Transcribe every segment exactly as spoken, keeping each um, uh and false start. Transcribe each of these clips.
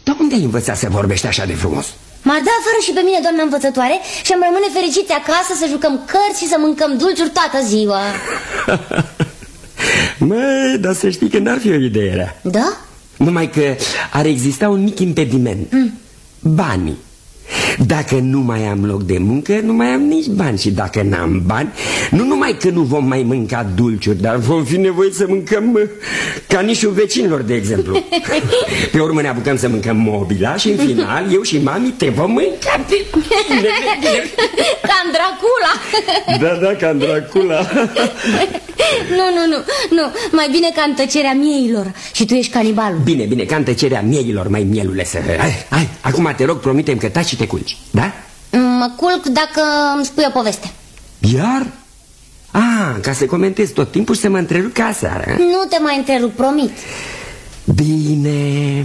Dar unde ai învățat să vorbești așa de frumos? M-ar da afară și pe mine, doamna învățătoare, și am rămâne fericiți acasă să jucăm cărți și să mâncăm dulciuri toată ziua. Măi, dar să știi că n-ar fi o idee rea. Da? Numai că ar exista un mic impediment. mm. Banii. Dacă nu mai am loc de muncă, nu mai am nici bani. Și dacă n-am bani, nu numai că nu vom mai mânca dulciuri, dar vom fi nevoiți să mâncăm canișul vecinilor, de exemplu. Pe urmă ne apucăm să mâncăm mobila și în final eu și mami te vom mânca de bine, bine. Ca în Dracula. Da, da, ca în Dracula. Nu, nu, nu, nu. Mai bine ca în tăcerea mieilor. Și tu ești canibalul. Bine, bine, ca în tăcerea mieilor, mai mielule să... Hai, hai, acum te rog, promitem că taci și te culci, da? Mă culc dacă îmi spui o poveste. Iar? Ah, ca să comentezi tot timpul și să mă întrerup ca seara. Nu te mai întrerup, promit. Bine.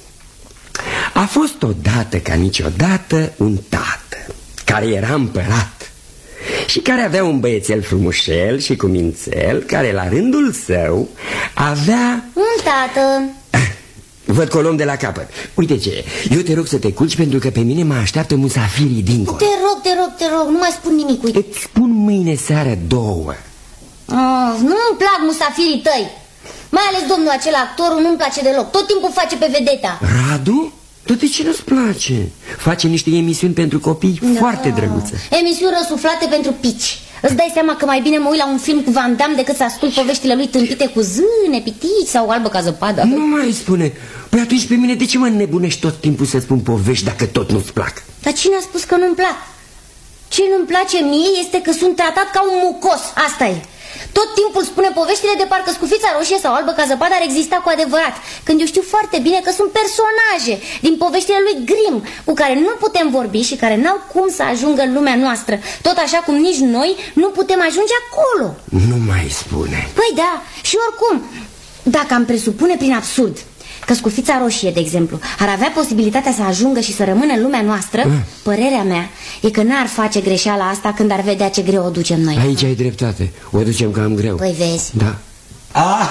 A fost odată ca niciodată un tată care era împărat și care avea un băiețel frumușel și cu mințel, care la rândul său avea... Un tată. Văd că o luăm de la capăt. Uite ce, eu te rog să te culci pentru că pe mine mă așteaptă musafirii dincolo. Te rog, te rog, te rog, nu mai spun nimic, uite. Îți spun mâine seară două. oh, Nu-mi plac musafirii tăi. Mai ales domnul acela, actorul, nu-mi place deloc. Tot timpul face pe vedeta. Radu? Dar de ce nu-ți place? Face niște emisiuni pentru copii da. foarte drăguțe. Emisiuni răsuflate pentru pici. Îți dai seama că mai bine mă uit la un film cu Van Damme decât să ascult poveștile lui tâmpite cu zâne, pitici sau Albă ca zăpada. Nu mai spune. Păi atunci pe mine de ce mă înnebunești tot timpul să spun povești dacă tot nu-ți plac? Dar cine a spus că nu-mi plac? Ce nu-mi place mie este că sunt tratat ca un mucos. Asta e. Tot timpul spune poveștile de parcă Scufița Roșie sau Albă ca zăpada ar exista cu adevărat, când eu știu foarte bine că sunt personaje din poveștile lui Grimm cu care nu putem vorbi și care n-au cum să ajungă în lumea noastră, tot așa cum nici noi nu putem ajunge acolo. Nu mai spune. Păi da, și oricum, dacă am presupune prin absurd că Scufița Roșie, de exemplu, ar avea posibilitatea să ajungă și să rămână în lumea noastră, mm. părerea mea e că n-ar face greșeala asta când ar vedea ce greu o ducem noi. Aici ai dreptate, o ducem cam greu. Păi vezi. Da. Ah,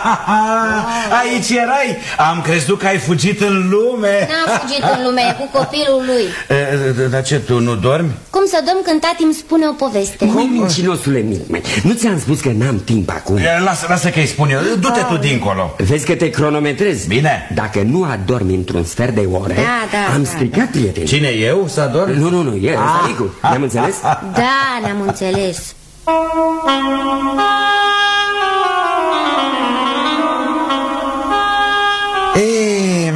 aici erai. Am crezut că ai fugit în lume. N-am fugit în lume, e cu copilul lui. Dar ce, tu nu dormi? Cum să dorm când tati îmi spune o poveste? Cum, mincinosule mic, nu ți-am spus că n-am timp acum? Lasă, lasă că îi spun eu, du-te tu dincolo. Vezi că te cronometrezi. Bine. Dacă nu adormi într-un sfert de ore, da, da, am da, stricat, da. prieteni. Cine, eu să adorm? Nu, nu, nu, e ăsta Nicu, ne-am înțeles? Da, ne-am înțeles. E,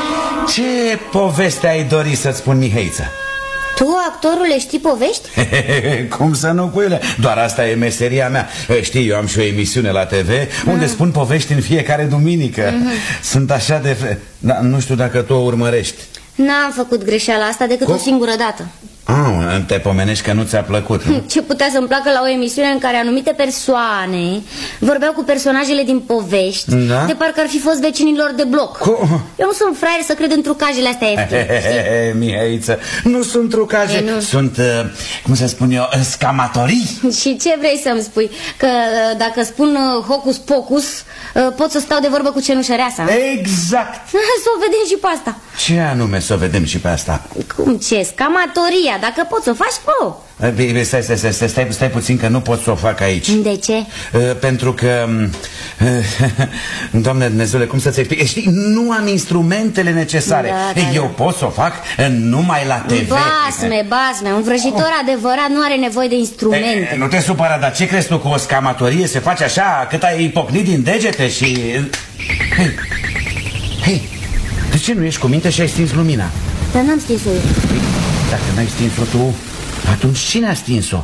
ce poveste ai dori să-ți spun, Mihăiță? Tu, actorule, știi povești? Cum să nu, cuile? Doar asta e meseria mea. Știi, eu am și o emisiune la T V mm. unde spun povești în fiecare duminică. mm -hmm. Sunt așa de... Da, nu știu dacă tu o urmărești. N-am făcut greșeala asta decât Cum? o singură dată. Ah, te pomenești că nu ți-a plăcut. Ce putea să-mi placă la o emisiune în care anumite persoane vorbeau cu personajele din povești, da? de parcă ar fi fost vecinilor de bloc. Cum? Eu nu sunt fraier să cred în trucajele astea ieftine. Mihăiță, nu sunt trucaje, nu. Sunt, cum să spun eu, scamatorii. Și ce vrei să-mi spui? Că dacă spun hocus pocus, pot să stau de vorbă cu cenușăreasa? Exact. Să o vedem și pe asta. Ce anume să o vedem și pe asta? Cum ce? Scamatoria. Dacă poți să o faci, fă-o. Stai, stai, stai, stai, stai, stai puțin că nu pot să o fac aici. De ce? Uh, pentru că uh, Doamne Dumnezeule, cum să-ți explic? Știi, nu am instrumentele necesare. da, da, Eu da. pot să o fac numai la T V. Basme, basme, un vrăjitor oh. adevărat nu are nevoie de instrumente. e, Nu te supăra, dar ce crezi tu că o scamatorie se face așa cât ai pocnit din degete și... Hei, hei, de ce nu ești cu minte și ai stins lumina? Dar n-am stins-o eu. Dacă n-ai stins-o tu, atunci cine a stins-o?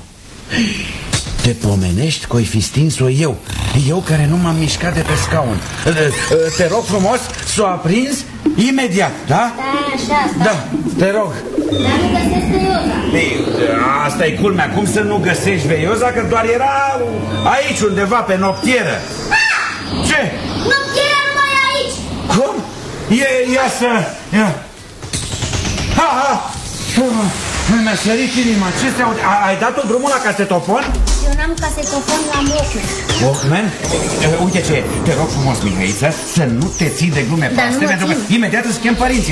Te pomenești că o-i fi stins-o eu. Eu care nu m-am mișcat de pe scaun. Te rog frumos să o aprinzi imediat, da? Da, așa, stai. Da, te rog. Dar nu găsesc veioza. Asta e culmea, cum să nu găsești veioza? Că doar era aici undeva pe noptieră. Ah! Ce? Noptieră nu mai e aici. Cum? E, ia să... Ia. Ha, ha! Mi-a sărit inima. Ce se aude? Ai dat-o drumul la casetofon? Eu n-am casetofon, la Walkman. Walkman? Uite ce, te rog frumos, Mihăiță, să nu te ții de glume proaste, pentru că imediat îți chem părinții.